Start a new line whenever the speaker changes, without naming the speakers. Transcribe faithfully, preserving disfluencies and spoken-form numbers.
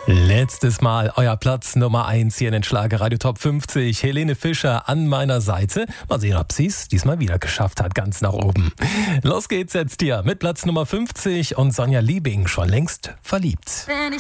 Letztes Mal euer Platz Nummer eins hier in den Schlagerradio Top fünfzig. Helene Fischer an meiner Seite. Mal sehen, ob sie es diesmal wieder geschafft hat, ganz nach oben. Los geht's jetzt hier mit Platz Nummer fünfzig und Sonja Liebing schon längst verliebt.
Wenn ich